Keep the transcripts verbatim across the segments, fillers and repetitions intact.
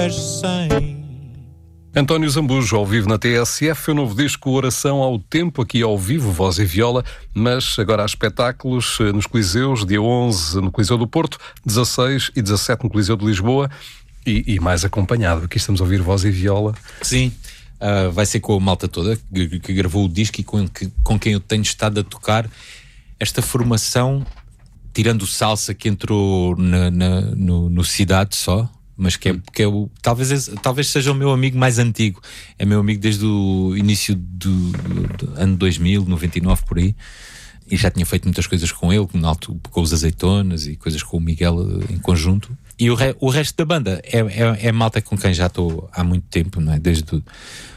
António Zambujo, ao vivo na T S F, o novo disco Oração ao Tempo, aqui ao vivo, voz e viola, mas agora há espetáculos nos Coliseus, dia onze no Coliseu do Porto, dezasseis e dezassete no Coliseu de Lisboa, e, e mais acompanhado. Aqui estamos a ouvir voz e viola. Sim, uh, vai ser com a malta toda que, que gravou o disco e com, que, com quem eu tenho estado a tocar. Esta formação, tirando o Salsa que entrou na, na, no, no Cidade só, mas que é, que é o, talvez, talvez seja o meu amigo mais antigo. É meu amigo desde o início do, do ano dois mil, noventa e nove, por aí. E já tinha feito muitas coisas com ele, com os Azeitonas e coisas com o Miguel em conjunto. E o, re, o resto da banda é, é, é malta com quem já estou há muito tempo, não é? Desde o,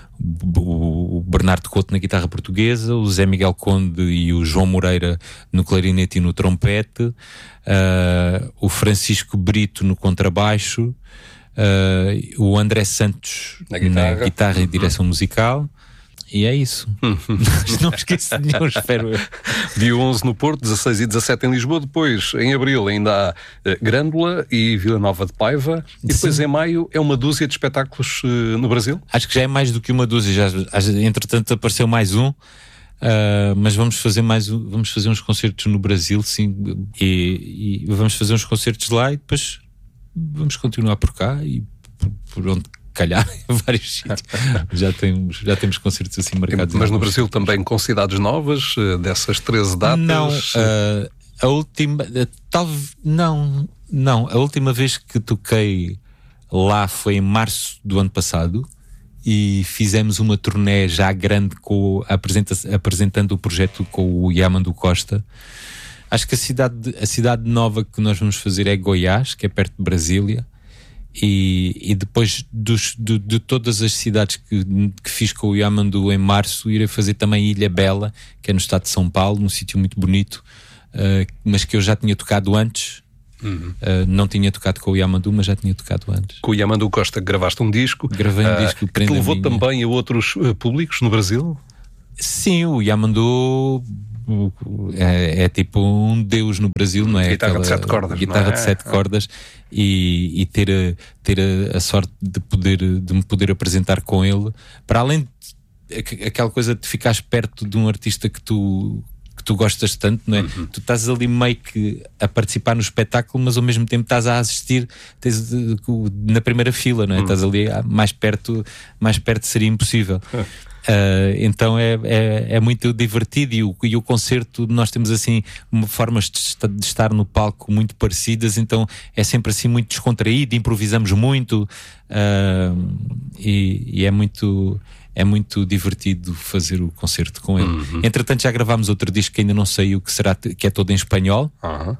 o Bernardo Couto na guitarra portuguesa, o Zé Miguel Conde e o João Moreira no clarinete e no trompete, uh, o Francisco Brito no contrabaixo, uh, o André Santos na guitarra, na guitarra e direção musical. E é isso. Não me esqueço de nenhum, espero eu. Dia onze no Porto, dezasseis e dezassete em Lisboa. Depois, em abril, ainda há uh, Grândola e Vila Nova de Paiva. E depois, sim, em maio, é uma dúzia de espetáculos uh, no Brasil? Acho que já é mais do que uma dúzia. Já, entretanto, apareceu mais um. Uh, mas vamos fazer mais um, vamos fazer uns concertos no Brasil, sim. E, e vamos fazer uns concertos lá e depois vamos continuar por cá e por, por onde calhar em vários sítios. Já temos, já temos concertos assim marcados. Mas no Brasil também com cidades novas, dessas treze datas? Não, uh, a última, uh, talvez, não, não, a última vez que toquei lá foi em março do ano passado e fizemos uma turnê já grande com, apresenta, apresentando o projeto com o Yamandu Costa. Acho que a cidade, a cidade nova que nós vamos fazer é Goiás, que é perto de Brasília. E, e depois dos, de, de todas as cidades que, que fiz com o Yamandu em março, irei fazer também Ilha Bela, que é no estado de São Paulo, num sítio muito bonito, uh, mas que eu já tinha tocado antes. Uhum. Uh, não tinha tocado com o Yamandu, mas já tinha tocado antes. Com o Yamandu Costa gravaste um disco. Gravei um uh, disco que te levou também a outros uh, públicos no Brasil? Sim, o Yamandu é, é tipo um deus no Brasil, não é? Guitarra Aquela, de sete cordas. Guitarra é? de sete cordas. E, e ter, a, ter a, a sorte de, poder, de me poder apresentar com ele, para além de aquela coisa de ficares perto de um artista que tu, que tu gostas tanto, não é? Uhum. Tu estás ali meio que a participar no espetáculo, mas ao mesmo tempo estás a assistir, tens, na primeira fila, não é? Uhum. Estás ali mais perto, mais perto seria impossível. Uhum. Uh, então é, é, é muito divertido e o, e o concerto, nós temos assim formas de, esta, de estar no palco muito parecidas, então é sempre assim muito descontraído, improvisamos muito, uh, e, e é muito é muito divertido fazer o concerto com ele. Uhum. Entretanto já gravámos outro disco que ainda não saiu, que, será, que é todo em espanhol. Uhum.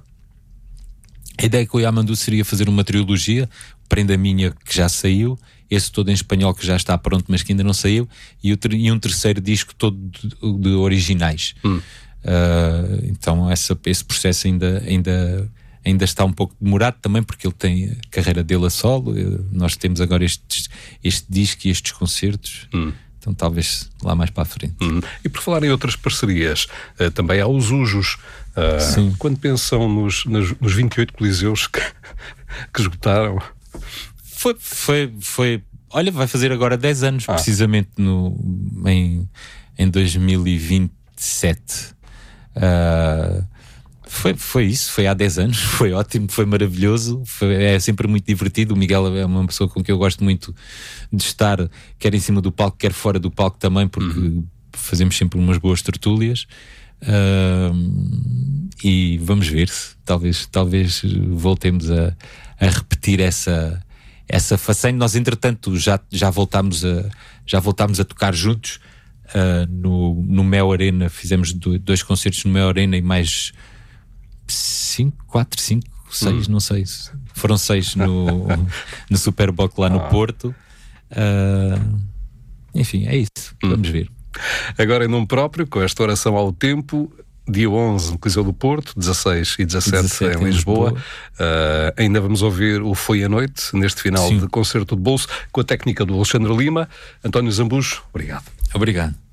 A ideia com o Yamandu seria fazer uma trilogia, Prenda Minha, que já saiu, esse todo em espanhol que já está pronto, mas que ainda não saiu, e, o ter, e um terceiro disco todo de, de originais. Hum. Uh, então essa, esse processo ainda, ainda, ainda está um pouco demorado também, porque ele tem a carreira dele a solo. Nós temos agora este, este disco e estes concertos. Hum. Então talvez lá mais para a frente. Hum. E por falar em outras parcerias, uh, também há os Ujos. Uh, quando pensam nos, nos, nos vinte e oito coliseus que, que esgotaram... Foi, foi, foi, olha, vai fazer agora dez anos, ah. precisamente no, em, em dois mil e vinte e sete. Uh, foi, foi isso, foi há dez anos, foi ótimo, foi maravilhoso, foi, é sempre muito divertido. O Miguel é uma pessoa com quem eu gosto muito de estar, quer em cima do palco, quer fora do palco também, porque uhum. fazemos sempre umas boas tertúlias. Uh, e vamos ver se talvez, talvez voltemos a, a repetir essa essa façanha. Nós entretanto já, já, voltámos a, já voltámos a tocar juntos uh, no, no Mel Arena, fizemos do, dois concertos no Mel Arena e mais cinco, quatro, cinco, seis, hum. não sei, foram seis no, no Superboc lá no ah. Porto. Uh, enfim, é isso, hum. vamos ver. Agora em nome próprio, com esta Oração ao Tempo, dia onze no Coliseu do Porto, dezasseis e dezassete em Lisboa. Em Lisboa. Uh, ainda vamos ouvir o Foi a Noite, neste final Sim. de concerto de bolso, com a técnica do Alexandre Lima. António Zambujo, obrigado. Obrigado.